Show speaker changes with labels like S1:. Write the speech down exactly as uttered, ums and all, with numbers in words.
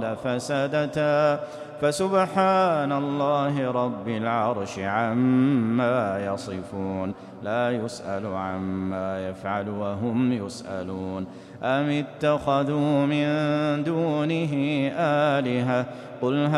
S1: لفسدتا فسبحان الله رب العرش عما يصفون لا يسأل عما يفعل وهم يسألون أم اتخذوا من دونه آلهة قل